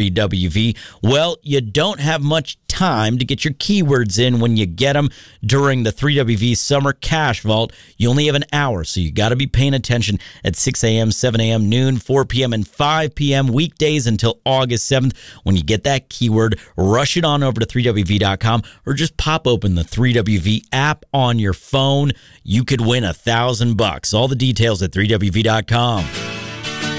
3WV? Well, you don't have much time to get your keywords in when you get them during the 3WV Summer Cash Vault. You only have an hour, so you got to be paying attention at 6 a.m., 7 a.m., noon, 4 p.m., and 5 p.m. weekdays until August 7th. When you get that keyword, rush it on over to 3WV.com or just pop open the 3WV app on your phone. You could win $1,000. All the details at 3WV.com.